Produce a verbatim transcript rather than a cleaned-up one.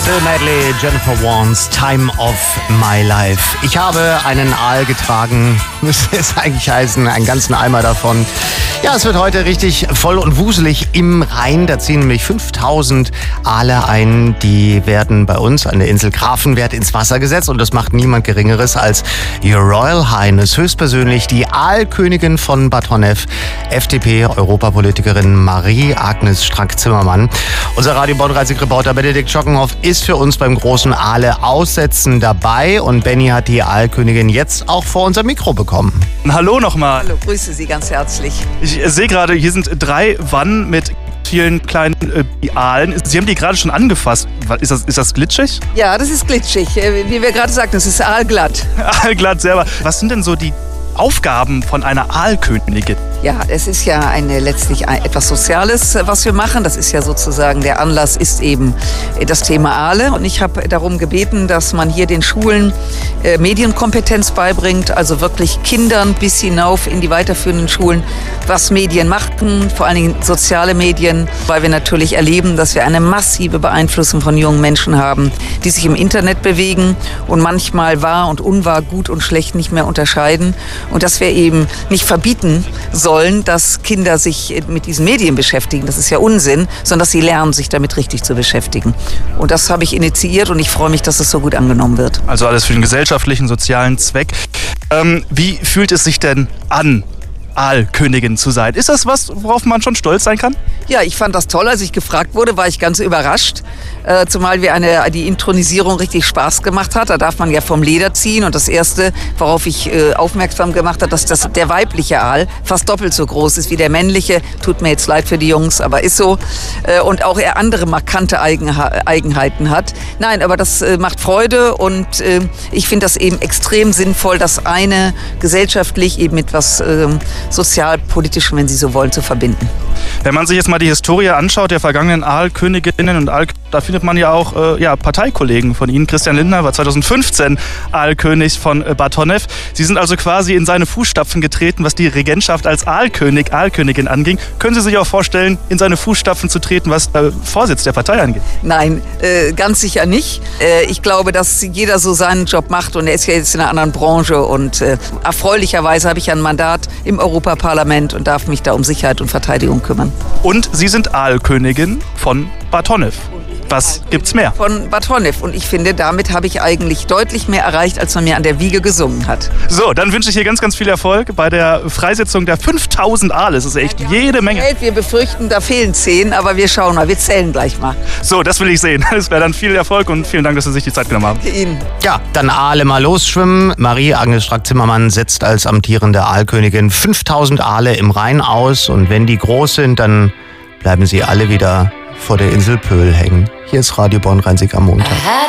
Phil Medley, Jennifer Warnes, Time of My Life. Ich habe einen Aal getragen, müsste es eigentlich heißen, einen ganzen Eimer davon. Ja, es wird heute richtig voll und wuselig im Rhein. Da ziehen nämlich fünftausend Aale ein. Die werden bei uns an der Insel Grafenwert ins Wasser gesetzt. Und das macht niemand Geringeres als Your Royal Highness, höchstpersönlich die Aalkönigin von Bad Honnef, F D P-Europapolitikerin Marie-Agnes Strack-Zimmermann. Unser Radio Bonn-Reisig-Reporter Benedikt Schockenhoff ist für uns beim großen Aale-Aussetzen dabei. Und Benny hat die Aalkönigin jetzt auch vor unser Mikro bekommen. Hallo nochmal. Hallo, grüße Sie ganz herzlich. Ich sehe gerade, hier sind drei Wannen mit vielen kleinen äh, Aalen. Sie haben die gerade schon angefasst. Ist das, ist das glitschig? Ja, das ist glitschig. Wie wir gerade sagten, es ist aalglatt. Aalglatt selber. Was sind denn so die Aufgaben von einer Aalkönigin? Ja, es ist ja eine, letztlich ein, etwas Soziales, was wir machen. Das ist ja sozusagen, der Anlass ist eben das Thema Aale. Und ich habe darum gebeten, dass man hier den Schulen äh, Medienkompetenz beibringt, also wirklich Kindern bis hinauf in die weiterführenden Schulen, was Medien machen, vor allen Dingen soziale Medien, weil wir natürlich erleben, dass wir eine massive Beeinflussung von jungen Menschen haben, die sich im Internet bewegen und manchmal wahr und unwahr, gut und schlecht nicht mehr unterscheiden. Und dass wir eben nicht verbieten sollen, dass Kinder sich mit diesen Medien beschäftigen. Das ist ja Unsinn, sondern dass sie lernen, sich damit richtig zu beschäftigen. Und das habe ich initiiert und ich freue mich, dass es so gut angenommen wird. Also alles für den gesellschaftlichen, sozialen Zweck. Ähm, wie fühlt es sich denn an, Aalkönigin zu sein? Ist das was, worauf man schon stolz sein kann? Ja, ich fand das toll. Als ich gefragt wurde, war ich ganz überrascht. Äh, zumal wir eine, die Inthronisierung richtig Spaß gemacht hat. Da darf man ja vom Leder ziehen. Und das Erste, worauf ich äh, aufmerksam gemacht habe, dass das, der weibliche Aal fast doppelt so groß ist wie der männliche. Tut mir jetzt leid für die Jungs, aber ist so. Äh, und auch er andere markante Eigenha- Eigenheiten hat. Nein, aber das äh, macht Freude. Und äh, ich finde das eben extrem sinnvoll, das eine gesellschaftlich eben mit was äh, sozialpolitischem, wenn Sie so wollen, zu verbinden. Wenn man sich jetzt mal die Historie anschaut, der vergangenen Aalköniginnen und Aal, da findet man ja auch äh, ja, Parteikollegen von Ihnen. Christian Lindner war zweitausendfünfzehn Aalkönig von äh, Bad Honnef. Sie sind also quasi in seine Fußstapfen getreten, was die Regentschaft als Aalkönig, Aalkönigin anging. Können Sie sich auch vorstellen, in seine Fußstapfen zu treten, was äh, Vorsitz der Partei angeht? Nein, äh, ganz sicher nicht. Äh, ich glaube, dass jeder so seinen Job macht und er ist ja jetzt in einer anderen Branche und äh, erfreulicherweise habe ich ein Mandat im Europaparlament und darf mich da um Sicherheit und Verteidigung kümmern. Und Sie sind Aalkönigin von Bad Honnef. Was gibt's mehr? Von Bad Honnef. Und ich finde, damit habe ich eigentlich deutlich mehr erreicht, als man mir an der Wiege gesungen hat. So, dann wünsche ich hier ganz, ganz viel Erfolg bei der Freisetzung der fünftausend Aale. Das ist echt jede Menge. Wir befürchten, da fehlen zehn, aber wir schauen mal. Wir zählen gleich mal. So, das will ich sehen. Das wäre dann viel Erfolg und vielen Dank, dass Sie sich die Zeit genommen haben. Danke Ihnen. Ja, dann Aale mal losschwimmen. Marie-Agnes Strack-Zimmermann setzt als amtierende Aalkönigin fünftausend Aale im Rhein aus. Und wenn die groß sind, dann bleiben sie alle wieder vor der Insel Pöhl hängen. Hier ist Radio Bonn-Rhein-Sieg am Montag.